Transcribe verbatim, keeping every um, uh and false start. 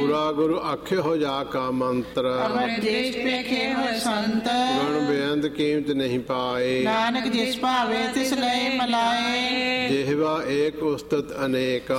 ਪੂਰਾ ਗੁਰੂ ਆਖੇ ਹੋ ਜਾ ਕਾ ਮੰਤਰ, ਅਮਰ ਦੇਸ਼ ਪੇਖੇ ਹੋਏ ਸੰਤ, ਗੁਣ ਬੇਅੰਤ ਕੀਮਤ ਨਹੀਂ ਪਾਏ। ਨਾਨਕ ਜਿਸ ਭਾਵੇ ਤਿਸ ਲਏ ਮਲਾਏ, ਜਿਹਵਾ ਏਕ ਉਸਤਤ ਅਨੇਕ,